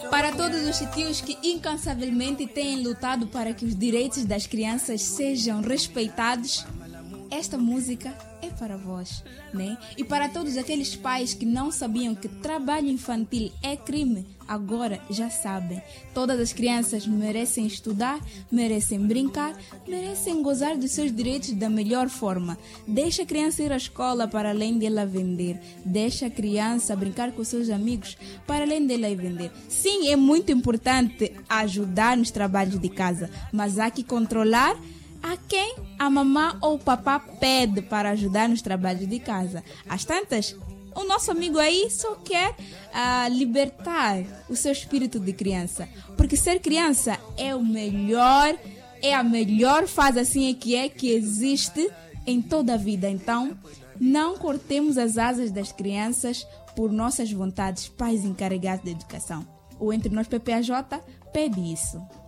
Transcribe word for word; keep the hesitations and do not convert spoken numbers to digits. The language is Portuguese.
Para todos os tios que incansavelmente têm lutado para que os direitos das crianças sejam respeitados, esta música é para vós, né? E para todos aqueles pais que não sabiam que trabalho infantil é crime, agora já sabem. Todas as crianças merecem estudar, merecem brincar, merecem gozar dos seus direitos da melhor forma. Deixa a criança ir à escola para além dela vender. Deixa a criança brincar com seus amigos para além dela ir vender. Sim, é muito importante ajudar nos trabalhos de casa, mas há que controlar a quem a mamã ou o papá pede para ajudar nos trabalhos de casa. Às tantas, o nosso amigo aí só quer uh, libertar o seu espírito de criança. Porque ser criança é o melhor, é a melhor fase assim é que é que existe em toda a vida. Então, não cortemos as asas das crianças por nossas vontades, pais encarregados da educação. O Entre Nós P P A J pede isso.